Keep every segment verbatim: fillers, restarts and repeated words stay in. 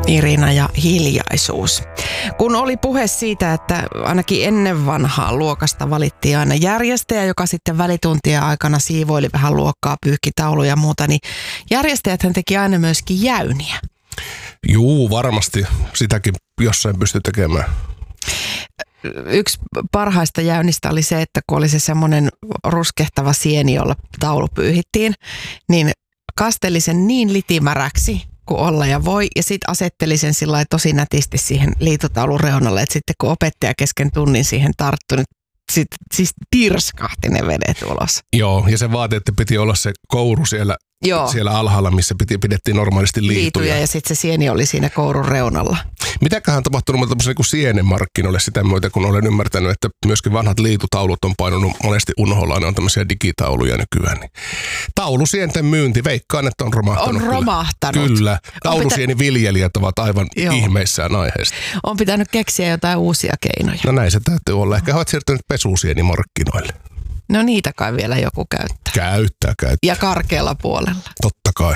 Irina ja hiljaisuus. Kun oli puhe siitä, että ainakin ennen vanhaa luokasta valittiin aina järjestäjä, joka sitten välituntien aikana siivoili vähän luokkaa, pyyhki tauluja ja muuta, niin järjestäjäthän teki aina myöskin jäyniä. Juu, varmasti sitäkin jossain pystyi tekemään. Yksi parhaista jäynistä oli se, että kun oli se semmoinen ruskehtava sieni, jolla taulu pyyhittiin, niin kasteli sen niin litimäräksi kuin olla ja voi, ja sitten asetteli sen sillä lailla tosi nätisti siihen liitotaulun reunalle, että sitten kun opettaja kesken tunnin siihen tarttui, niin sitten siis tirskahti ne vedet ulos. Joo, ja se vaati, että piti olla se kouru siellä, siellä alhaalla, missä piti, pidettiin normaalisti liituja. Liituja ja sitten se sieni oli siinä kourun reunalla. Mitäköhän on tapahtunut tämmöisen niin sienen markkinoille sitä myötä, kun olen ymmärtänyt, että myöskin vanhat liitutaulut on painunut monesti unholla, ne on tämmöisiä digitauluja nykyään. Niin. Taulusienten myynti, veikkaan, että on romahtanut. On romahtanut. Kyllä, kyllä. Taulusieniviljelijät ovat aivan Joo. ihmeissään aiheesta. On pitänyt keksiä jotain uusia keinoja. No näin se täytyy olla. Ehkä olet siirtynyt pesusienimarkkinoille. No niitä kai vielä joku käyttää. Käyttää, käyttää. Ja karkealla puolella. Totta kai.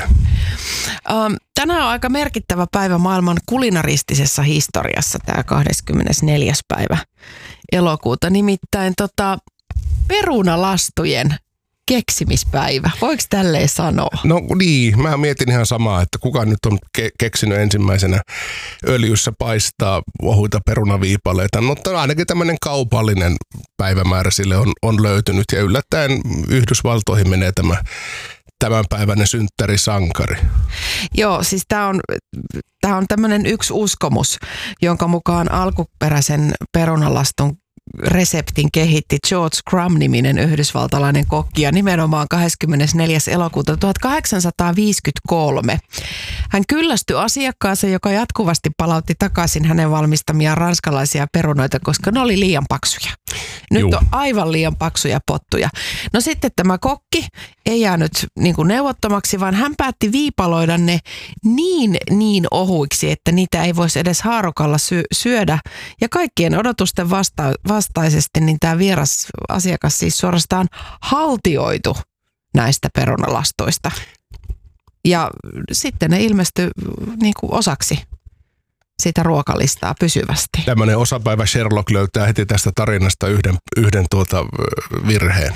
Um, tänään on aika merkittävä päivä maailman kulinaristisessa historiassa, tämä kahdeskymmenesneljäs päivä elokuuta. Nimittäin tota, perunalastujen keksimispäivä. Voiko tälleen sanoa? No niin, mä mietin ihan samaa, että kuka nyt on ke- keksinyt ensimmäisenä öljyssä paistaa ohuita perunaviipaleita. Mutta ainakin tämmöinen kaupallinen päivämäärä sille on, on löytynyt ja yllättäen Yhdysvaltoihin menee tämä tämänpäiväinen synttärisankari. Joo, siis tämä on, tää on tämmöinen yksi uskomus, jonka mukaan alkuperäisen perunalastun reseptin kehitti George Crumb-niminen yhdysvaltalainen kokki ja nimenomaan kahdeskymmenesneljäs elokuuta tuhatkahdeksansataaviisikymmentäkolme. Hän kyllästyi asiakkaaseen, joka jatkuvasti palautti takaisin hänen valmistamiaan ranskalaisia perunoita, koska ne oli liian paksuja. Nyt Juh. on aivan liian paksuja pottuja. No sitten tämä kokki ei jäänyt niin kuin neuvottomaksi, vaan hän päätti viipaloida ne niin niin ohuiksi, että niitä ei voisi edes haarukalla sy- syödä. Ja kaikkien odotusten vasta- vastaisesti niin tämä vieras asiakas siis suorastaan haltioitu näistä perunalastoista. Ja sitten ne ilmestyi niin kuin osaksi sitä ruokalistaa pysyvästi. Tämmöinen osapäivä Sherlock löytää heti tästä tarinasta yhden, yhden tuota virheen.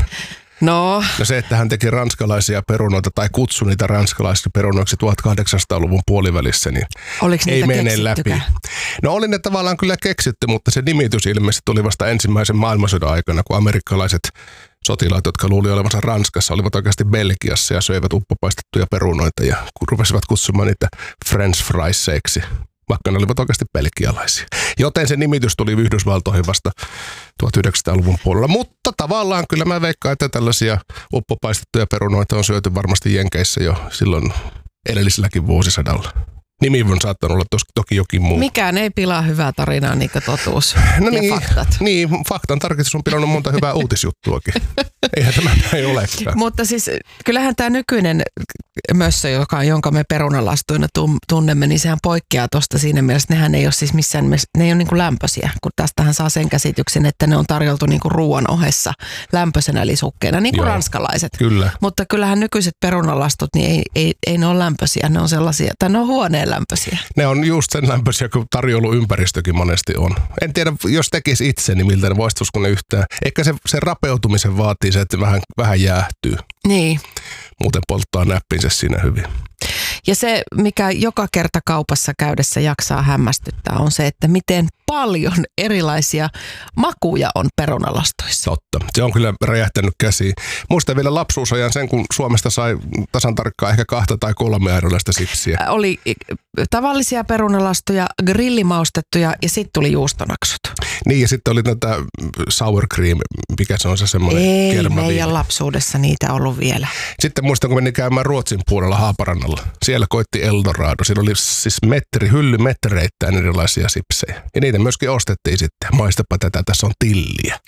No. no se, että hän teki ranskalaisia perunoita tai kutsui niitä ranskalaisiksi perunoiksi tuhatkahdeksansataaluvun puolivälissä, niin ei mene läpi. No oli ne tavallaan kyllä keksitty, mutta se nimitys ilmeisesti tuli vasta ensimmäisen maailmansodan aikana, kun amerikkalaiset sotilaat, jotka luuli olevansa Ranskassa, olivat oikeasti Belgiassa ja söivät uppopaistettuja perunoita ja rupesivat kutsumaan niitä French frieseiksi, vaikka ne olivat oikeasti belgialaisia. Joten se nimitys tuli Yhdysvaltoihin vasta tuhatyhdeksänsataaluvun puolella. Mutta tavallaan kyllä mä veikkaan, että tällaisia uppopaistettuja perunoita on syöty varmasti Jenkeissä jo silloin edelliselläkin vuosisadalla. Nimi on saattanut olla tos, toki jokin muu. Mikään ei pilaa hyvää tarinaa, niin kuin totuus no ja niin, faktat. Niin, faktan tarkistus on pilannut monta hyvää uutisjuttuakin. Eihän tämä ei olekaan. Mutta siis kyllähän tämä nykyinen mössö, joka, jonka me perunalastuina tunnemme, niin sehän poikkeaa tuosta siinä mielessä. Nehän ei ole siis missään, ne ei ole niin kuin lämpöisiä, kun tästähän saa sen käsityksen, että ne on tarjoltu niin kuin ruoan ohessa lämpöisenä eli sukkeena, niin kuin Joo, ranskalaiset. Kyllä. Mutta kyllähän nykyiset perunalastut, niin ei, ei, ei ne ole lämpöisiä, ne on sellaisia, tai ne on huoneen lämpöisiä. Ne on just sen lämpöisiä, kun tarjouluympäristökin monesti on. En tiedä, jos tekisi itse, niin miltä ne voistuisiko ne yhtään. Ehkä se, se rapeutumisen vaatii se, että vähän, vähän jäähtyy. Niin. Muuten polttaa näppinsä siinä hyvin. Ja se, mikä joka kerta kaupassa käydessä jaksaa hämmästyttää, on se, että miten paljon erilaisia makuja on perunalastoissa. Totta. Se on kyllä räjähtänyt käsiin. Muistan vielä lapsuusajan sen, kun Suomesta sai tasan tarkkaan ehkä kahta tai kolme erilaista sipsiä. Oli tavallisia perunalastoja, grillimaustettuja ja sitten tuli juustonaksut. Niin ja sitten oli tätä sour cream, mikä se on se semmoinen kermaviini. Ei meidän lapsuudessa niitä ollut vielä. Sitten muistan, kun menin käymään Ruotsin puolella Haaparannalla. Siellä koitti Eldorado. Siinä oli siis metteri, hylly mettereittäin erilaisia sipsejä. Ja niitä myöskin ostettiin sitten. Maistapa tätä, tässä on tilliä.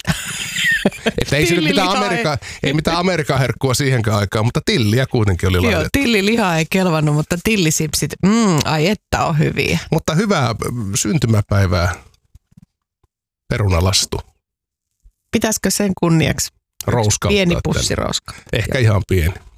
Että ei, mitään Amerika, ei mitään Amerikan herkkua siihenkään aikaan, mutta tilliä kuitenkin oli laitettu. Joo, tilliliha ei kelvannut, mutta tillisipsit, mm, ai että on hyviä. Mutta hyvää syntymäpäivää, perunalastu. Pitäisikö sen kunniaksi Rouskauttaa pieni pussi rouskaa? Ehkä ihan pieni.